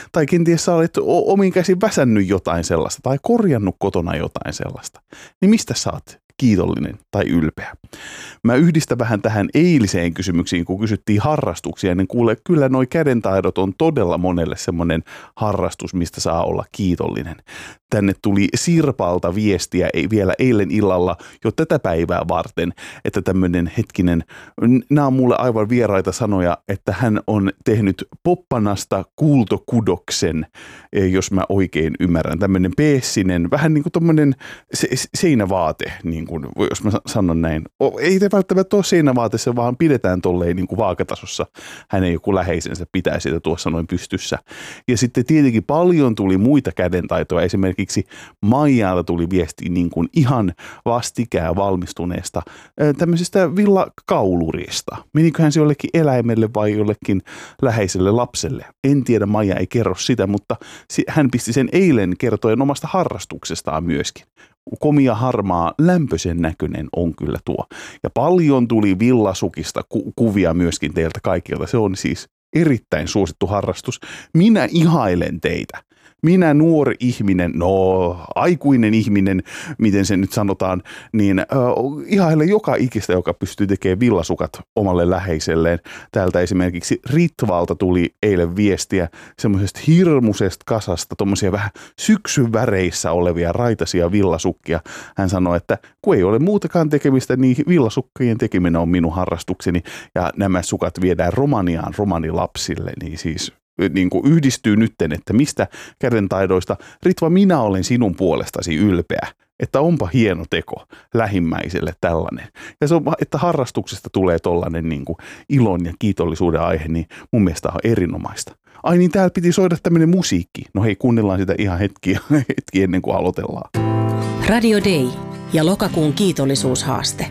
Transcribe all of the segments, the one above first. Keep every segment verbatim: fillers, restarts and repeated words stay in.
Tai kenties sä olet omin käsin väsännyt jotain sellaista tai korjannut kotona jotain sellaista. Niin mistä sä oot kiitollinen tai ylpeä? Mä yhdistän vähän tähän eiliseen kysymyksiin, kun kysyttiin harrastuksia, niin kuule, kyllä noi kädentaidot on todella monelle semmoinen harrastus, mistä saa olla kiitollinen. Tänne tuli Sirpalta viestiä ei vielä eilen illalla jo tätä päivää varten, että tämmöinen hetkinen, nämä on mulle aivan vieraita sanoja, että hän on tehnyt poppanasta kuultokudoksen, jos mä oikein ymmärrän. Tämmöinen peessinen, vähän niin kuin tommoinen se, seinävaate, niin kuin, jos mä sanon näin. Ei te välttämättä ole seinävaate, se vaan pidetään tolleen niin kuin vaakatasossa. Hänen joku läheisensä pitää sitä tuossa noin pystyssä. Ja sitten tietenkin paljon tuli muita kädentaitoja, esimerkiksi Maijalta tuli viesti niin kuin ihan vastikään valmistuneesta tämmöisestä villakaulurista. Meniköhän se jollekin eläimelle vai jollekin läheiselle lapselle? En tiedä, Maija ei kerro sitä, mutta hän pisti sen eilen kertoen omasta harrastuksestaan myöskin. Komia harmaa, lämpöisen näköinen on kyllä tuo. Ja paljon tuli villasukista ku- kuvia myöskin teiltä kaikilta. Se on siis erittäin suosittu harrastus. Minä ihailen teitä. Minä nuori ihminen, no aikuinen ihminen, miten se nyt sanotaan, niin äh, ihailen joka ikistä, joka pystyy tekemään villasukat omalle läheiselleen. Täältä esimerkiksi Ritvalta tuli eilen viestiä semmoisesta hirmuisesta kasasta, tuommoisia vähän syksyn väreissä olevia raitaisia villasukkia. Hän sanoi, että kun ei ole muutakaan tekemistä, niin villasukkien tekeminen on minun harrastukseni ja nämä sukat viedään Romaniaan romanilapsille, niin siis niin kuin yhdistyy nytten, että mistä kädentaidoista, Ritva, minä olen sinun puolestasi ylpeä, että onpa hieno teko lähimmäiselle tällainen. Ja se on, että harrastuksesta tulee tollainen niin kuin ilon ja kiitollisuuden aihe, niin mun mielestä on erinomaista. Ai niin, täällä piti soida tämmöinen musiikki. No hei, kuunnellaan sitä ihan hetki, hetki ennen kuin aloitellaan. Radio Day ja lokakuun kiitollisuushaaste.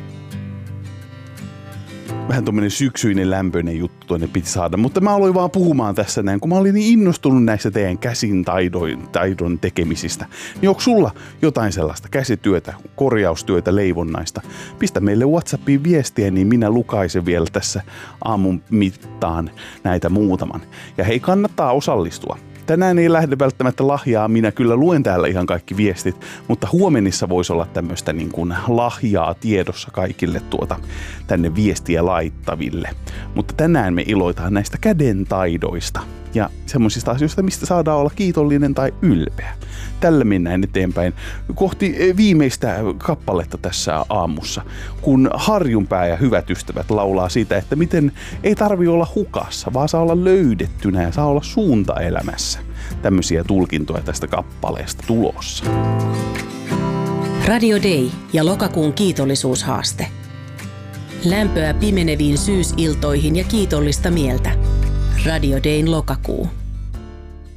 Vähän tommoinen syksyinen lämpöinen juttu tuonne piti saada, mutta mä aloin vaan puhumaan tässä näin, kun mä olin niin innostunut näistä teidän käsin taidon, taidon tekemisistä. Niin onko sulla jotain sellaista käsityötä, korjaustyötä, leivonnaista? Pistä meille WhatsAppiin viestiä, niin minä lukaisen vielä tässä aamun mittaan näitä muutaman. Ja hei, kannattaa osallistua. Tänään ei lähde välttämättä lahjaa, minä kyllä luen täällä ihan kaikki viestit, mutta huomenissa voisi olla tämmöistä niin kuin lahjaa tiedossa kaikille tuota tänne viestiä laittaville. Mutta tänään me iloitaan näistä kädentaidoista ja semmoisista asioista, mistä saadaan olla kiitollinen tai ylpeä. Tällä mennään eteenpäin kohti viimeistä kappaletta tässä aamussa, kun Harjunpää ja hyvät ystävät laulaa siitä, että miten ei tarvitse olla hukassa, vaan saa olla löydettynä ja saa olla suunta elämässä. Tämmöisiä tulkintoja tästä kappaleesta tulossa. Radio Day ja lokakuun kiitollisuushaaste. Lämpöä pimeneviin syysiltoihin ja kiitollista mieltä. Radio Dayn lokakuu.